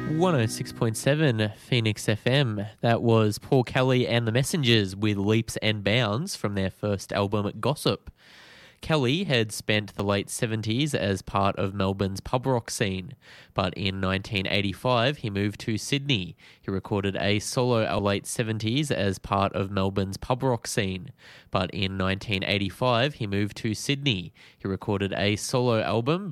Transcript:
106.7 Phoenix FM. That was Paul Kelly and the Messengers with Leaps and Bounds from their first album, Gossip. Kelly had spent the late 70s as part of Melbourne's pub rock scene, but in 1985 he moved to Sydney. He recorded a solo late 70s as part of Melbourne's pub rock scene, but in 1985 he moved to Sydney. He recorded a solo album